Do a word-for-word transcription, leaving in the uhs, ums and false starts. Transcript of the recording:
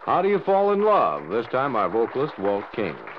How Do You Fall in Love? This time our vocalist, Walt King.